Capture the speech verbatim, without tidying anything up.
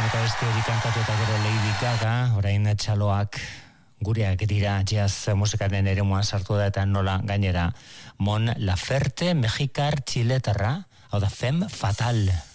eta beste hori kantatu eta gero Lady Gaga, orain txaloak gureak dira jazz musikaren eremuan sartu da eta nola gainera Mon Laferte, Mexikar, Txiletarra, hau da Femme Fatale.